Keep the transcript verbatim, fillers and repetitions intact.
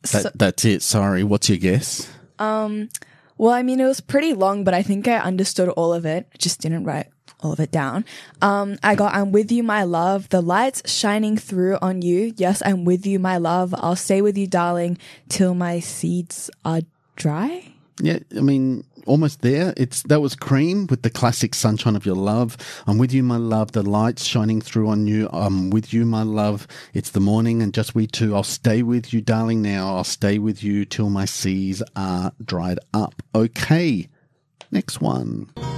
That, So, that's it. Sorry. What's your guess? um, well, I mean, it was pretty long, but I think I understood all of it. I just didn't write all of it down. Um, I got, I'm with you, my love. The light's shining through on you. Yes, I'm with you, my love. I'll stay with you, darling, till my seeds are dry. Yeah, I mean, almost there. It's that was Cream with the classic Sunshine of Your Love. I'm with you, my love. The light's shining through on you. I'm with you, my love. It's the morning and just we two. I'll stay with you, darling, now. I'll stay with you till my seas are dried up. Okay, next one.